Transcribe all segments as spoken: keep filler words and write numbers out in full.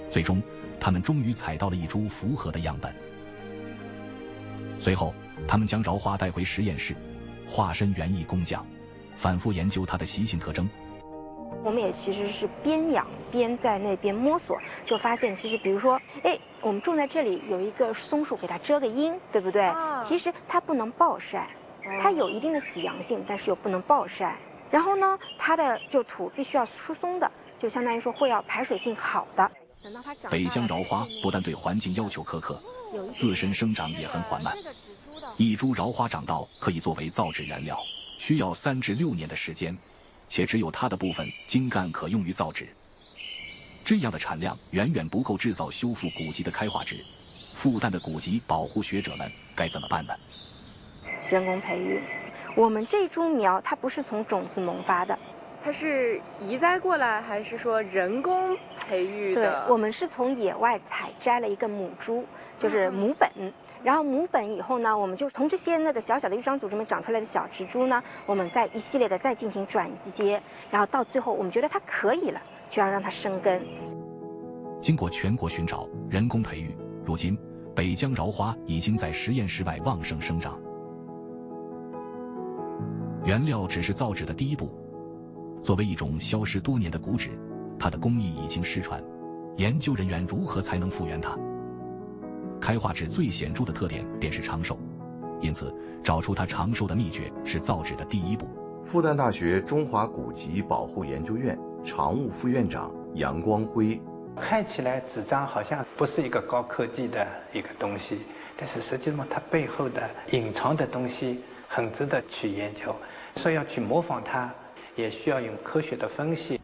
最终，他们终于采到了一株符合的样本。随后，他们将苕花带回实验室，化身园艺工匠，反复研究它的习性特征。 我们也其实是边养边在那边摸索，就发现其实比如说，哎，我们种在这里有一个松树，给它遮个阴，对不对？啊、其实它不能暴晒，它有一定的喜阳性，但是又不能暴晒。然后呢，它的就土必须要疏松的，就相当于说会要排水性好的。 北疆苕花不但对环境要求苛刻，自身生长也很缓慢。一株苕花长到可以作为造纸原料，需要三至六年的时间。且只有它的部分茎干可用于造纸，这样的产量远远不够制造修复古籍的开化纸。复旦的古籍保护学者们该怎么办呢？ 人工培育，我们这株苗它不是从种子萌发的， 它是移栽过来还是说人工培育的？ 对，我们是从野外采摘了一个母株，就是母本。嗯然后母本以后呢，我们就从这些那个小小的育章组织里面长出来的小植株呢，我们再一系列的再进行转接，然后到最后我们觉得它可以了，就要让它生根。 经过全国寻找、人工培育，如今北疆苕花已经在实验室外旺盛生长。原料只是造纸的第一步，作为一种消失多年的古纸，它的工艺已经失传，研究人员如何才能复原它？开化纸最显著的特点便是长寿，因此找出它长寿的秘诀是造纸的第一步。 复旦大学中华古籍保护研究院常务副院长杨光辉： 看起来纸张好像不是一个高科技的一个东西，但是实际上它背后的隐藏的东西很值得去研究。说要去模仿它，也需要用科学的分析。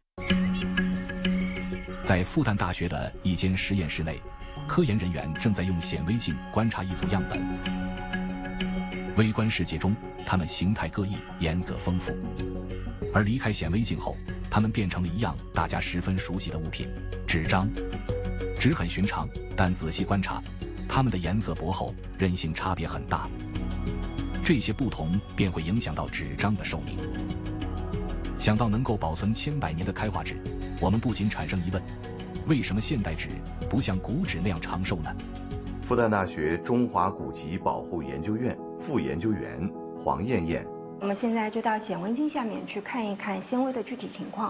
在复旦大学的一间实验室内，科研人员正在用显微镜观察一组样本。微观世界中，它们形态各异，颜色丰富。而离开显微镜后，它们变成了一样大家十分熟悉的物品——纸张。纸很寻常，但仔细观察，它们的颜色薄厚，韧性差别很大。这些不同便会影响到纸张的寿命。想到能够保存千百年的开化纸，我们不仅产生疑问：为什么现代纸不像古纸那样长寿呢？ 复旦大学中华古籍保护研究院副研究员黄艳艳： 我们现在就到显微镜下面去看一看纤维的具体情况。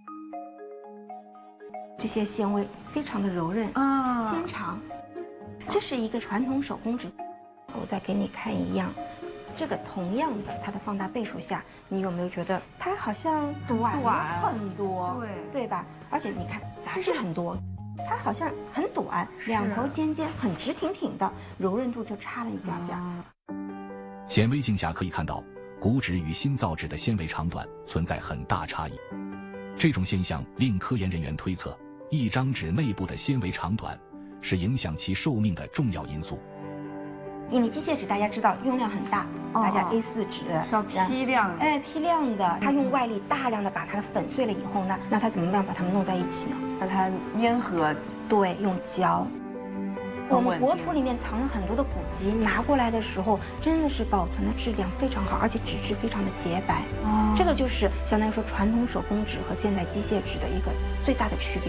这些纤维非常的柔韧啊，纤长。这是一个传统手工纸。我再给你看一样，这个同样的，它的放大倍数下，你有没有觉得它好像短了很多？对，对吧？而且你看杂质很多，它好像很短，两头尖尖，很直挺挺的，柔韧度就差了一点点。 显微镜下可以看到，古纸与新造纸的纤维长短存在很大差异。这种现象令科研人员推测，一张纸内部的纤维长短是影响其寿命的重要因素。 因为机械纸大家知道用量很大，哦、大家 A 四 纸要批量， 哎，批量的，它用外力大量的把它粉碎了以后呢，那它怎么样把它们弄在一起呢？ 把它粘合， 对，用胶。我们国土里面藏了很多的古籍，拿过来的时候真的是保存的质量非常好，而且纸质非常的洁白。哦，这个就是相当于说传统手工纸和现代机械纸的一个最大的区别。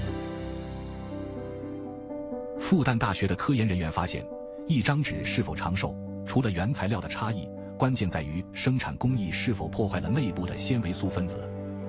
复旦大学的科研人员发现，一张纸是否长寿，除了原材料的差异，关键在于生产工艺是否破坏了内部的纤维素分子。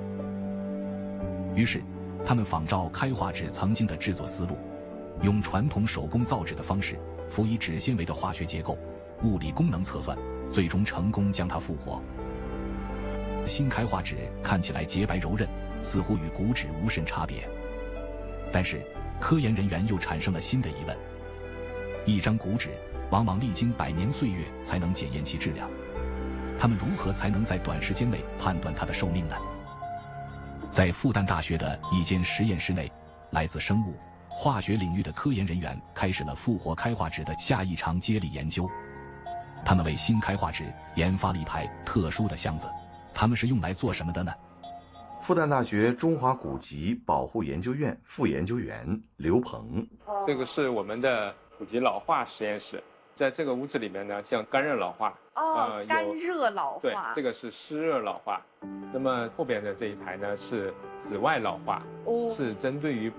于是，他们仿照开化纸曾经的制作思路，用传统手工造纸的方式，辅以纸纤维的化学结构、物理功能测算，最终成功将它复活。新开化纸看起来洁白柔韧，似乎与古纸无甚差别。但是，科研人员又产生了新的疑问：一张古纸往往历经百年岁月才能检验其质量，他们如何才能在短时间内判断它的寿命呢？在复旦大学的一间实验室内，来自生物、化学领域的科研人员开始了复活开化纸的下一场接力研究。他们为新开化纸研发了一排特殊的箱子，他们是用来做什么的呢？ 复旦大学中华古籍保护研究院副研究员刘鹏： 这个是我们的古籍老化实验室，在这个屋子里面呢，像干热老化， 哦，呃、干热老化， 对，这个是湿热老化。那么后边的这一台呢是紫外老化，哦，是针对于